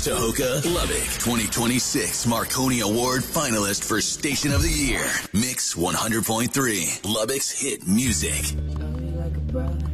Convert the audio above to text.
Tahoka, Lubbock, 2026 Marconi Award finalist for Station of the Year. Mix 100.3, Lubbock's hit music. Love you like a brother.